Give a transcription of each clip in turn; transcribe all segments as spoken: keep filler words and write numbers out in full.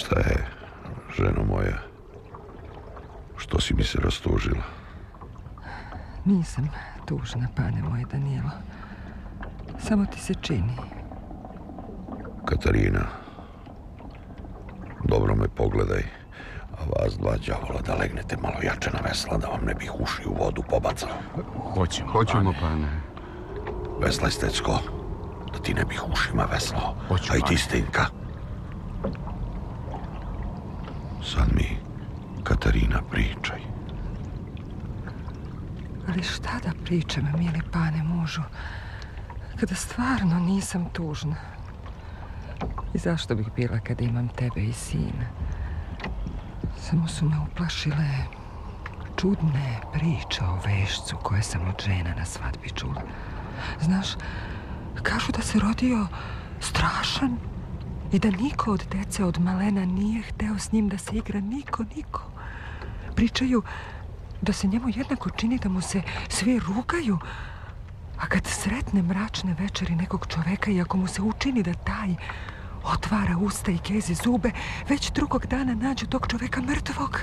Šta je, ženo moja? Što si mi se rastužila? Nisam tužna, pane moje Danilo. Samo ti se čini. Katarina, dobro me pogledaj, a vas dva đavola da legnete malo jače na vesla, da vam ne bih uši u vodu pobacao. Hoćemo, Hoćemo, pane. Veslaj, Stecko, da ti ne bih ušima veslao. Hoću, a i ti, pane. Stinka. Sad mi, Katarina, pričaj. Ali šta da pričam, mili pane mužu, kada stvarno nisam tužna? I zašto bih bila kada imam tebe i sina? Samo su me uplašile čudne priče o vešcu koje sam od žena na svadbi čula. Znaš, kažu da se rodio strašan i da niko od dece od malena nije hteo s njim da se igra, niko, niko. Pričaju da se njemu jednako čini da mu se svi rugaju, a kad sretne mračne večeri nekog čoveka i ako mu se učini da taj otvara usta i kezi zube, već drugog dana nađu tog čoveka mrtvog.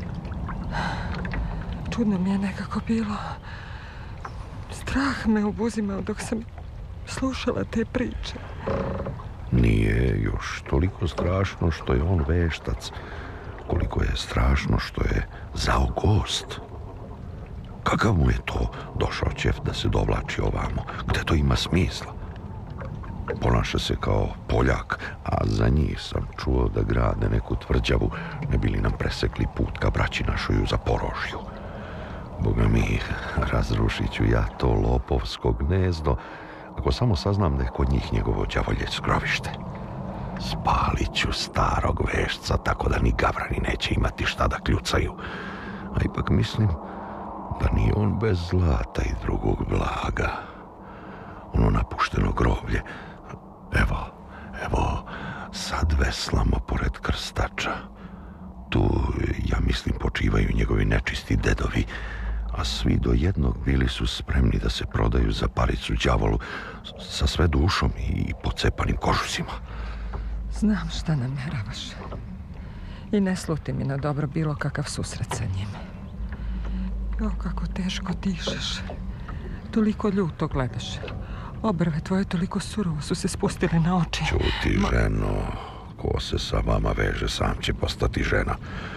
Čudno mi je nekako bilo. Strah me obuzimao dok sam slušala te priče. Nije još toliko strašno što je on veštac, koliko je strašno što je zao gost. Kakav mu je to došao ćef da se dovlači ovamo? Gde to ima smisla? Ponaša se kao Poljak, a za njih sam čuo da grade neku tvrđavu, ne bi li nam presekli put ka braći našoj u Zaporožju. Boga mi, razrušit ću ja to lopovsko gnezdo, ako samo saznam da je kod njih njegovo đavoljec grovište. Spalit ću starog vešca, tako da ni gavrani neće imati šta da kljucaju. A ipak mislim da nije on bez zlata i drugog blaga. Ono napušteno groblje. Evo, evo, sad veslamo pored krstača. Tu, ja mislim, počivaju njegovi nečisti dedovi, a svi do jednog bili su spremni da se prodaju za paricu đavolu sa sve dušom i pocepanim kožucima. Znam šta namjeravaš. I ne sluti mi na dobro bilo kakav susret sa njim. Jo, kako teško dišeš. Toliko ljuto gledaš. Obrve tvoje toliko surovo su se spustile na oči. Ćuti, Ma... ženo. Ko se sa vama veže, sam će postati žena.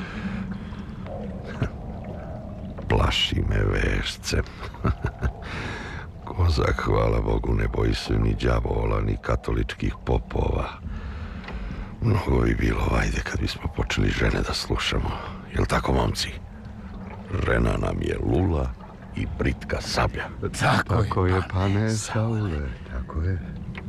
Plaši me vešcem. Kozak, hvala Bogu, ne boji se ni đavola, ni katoličkih popova. Mnogo bi bilo, ajde, kad bismo počeli žene da slušamo. Jel tako, momci? Žena nam je lula i britka sablja. Tako, tako je, pane Saule, tako je.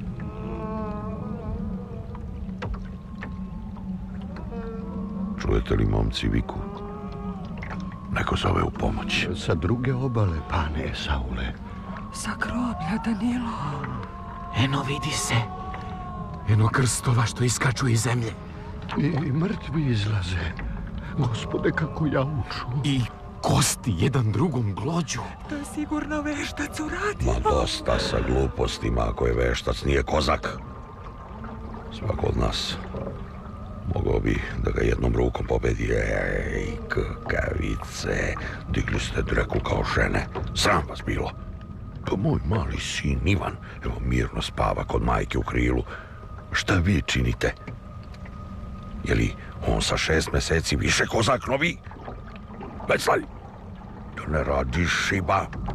Čujete li, momci, viku? Neko zove u pomoć. Sa druge obale, pane Saule. Sa groblja, Danilo. Eno, vidi se. Eno krstova što iskaču iz zemlje. I, i mrtvi izlaze. Gospode, kako jauču. I kosti jedan drugom glođu. To je sigurno veštac uradio. Ma dosta sa glupostima, ako je veštac, nije kozak. Svako od nas mogao bi da ga jednom rukom pobedi. Ej, kakavice, digli ste dreku kao žene. Sram vas bilo. Pa moj mali sin Ivan, evo, mirno spava kod majke u krilu. Šta vi činite? Je li on sa šest meseci više kozak no vi? Veclaj, da ne radiš šiba.